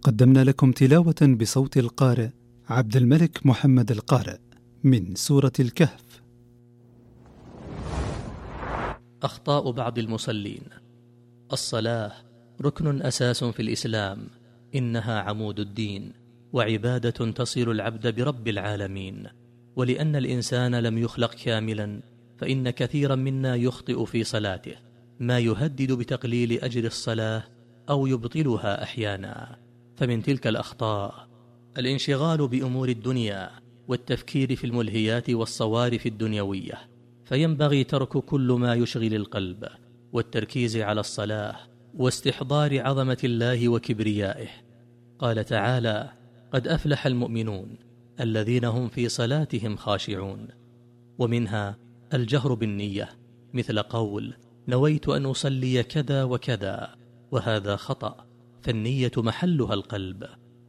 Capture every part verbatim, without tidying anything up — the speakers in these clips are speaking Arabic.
قدمنا لكم تلاوة بصوت القارئ عبد الملك محمد القارئ من سورة الكهف. أخطاء بعض المصلين. الصلاة ركن أساس في الإسلام، إنها عمود الدين وعبادة تصل العبد برب العالمين. ولأن الإنسان لم يخلق كاملا، فإن كثيرا منا يخطئ في صلاته، ما يهدد بتقليل أجر الصلاة أو يبطلها أحيانا. فمن تلك الأخطاء الانشغال بأمور الدنيا والتفكير في الملهيات والصوارف الدنيوية، فينبغي ترك كل ما يشغل القلب والتركيز على الصلاة واستحضار عظمة الله وكبريائه. قال تعالى: قد أفلح المؤمنون الذين هم في صلاتهم خاشعون. ومنها الجهر بالنية، مثل قول: نويت أن أصلي كذا وكذا، وهذا خطأ، فالنية محلها القلب.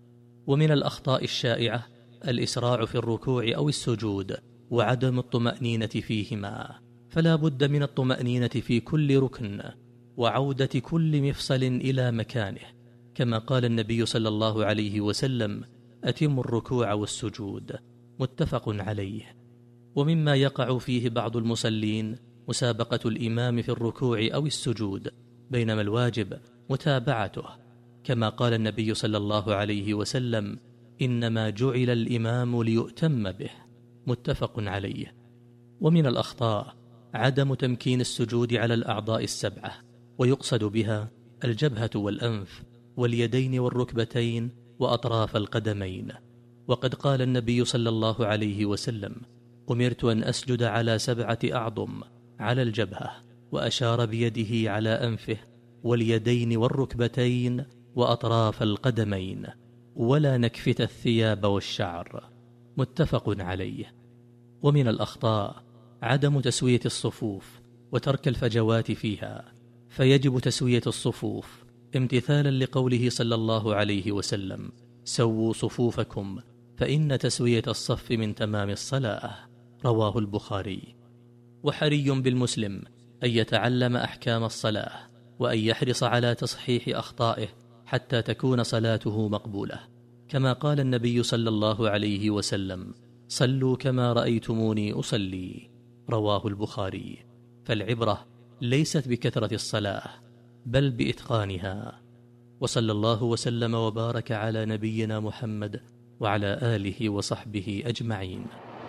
ومن الأخطاء الشائعة الإسراع في الركوع أو السجود وعدم الطمأنينة فيهما، فلا بد من الطمأنينة في كل ركن وعودة كل مفصل إلى مكانه، كما قال النبي صلى الله عليه وسلم: أتموا الركوع والسجود، متفق عليه. ومما يقع فيه بعض المصلين مسابقة الإمام في الركوع أو السجود، بينما الواجب متابعته، كما قال النبي صلى الله عليه وسلم: إنما جعل الإمام ليؤتم به، متفق عليه. ومن الأخطاء عدم تمكين السجود على الأعضاء السبعة، ويقصد بها الجبهة والأنف واليدين والركبتين وأطراف القدمين. وقد قال النبي صلى الله عليه وسلم: أمرت أن أسجد على سبعة أعظم، على الجبهة، وأشار بيده على أنفه واليدين والركبتين وأطراف القدمين، ولا نكفت الثياب والشعر، متفق عليه. ومن الأخطاء عدم تسوية الصفوف وترك الفجوات فيها، فيجب تسوية الصفوف امتثالا لقوله صلى الله عليه وسلم: سووا صفوفكم فإن تسوية الصف من تمام الصلاة، رواه البخاري. وحري بالمسلم أن يتعلم أحكام الصلاة، وأن يحرص على تصحيح أخطائه حتى تكون صلاته مقبولة، كما قال النبي صلى الله عليه وسلم: صلوا كما رأيتموني أصلي، رواه البخاري. فالعبرة ليست بكثرة الصلاة بل بإتقانها. وصلى الله وسلم وبارك على نبينا محمد وعلى آله وصحبه أجمعين.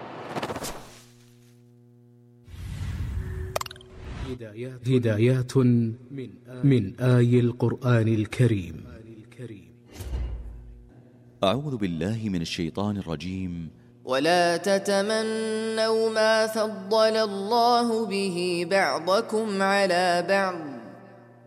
هدايات من آي القرآن الكريم. أعوذ بالله من الشيطان الرجيم. ولا تتمنوا ما فضل الله به بعضكم على بعض،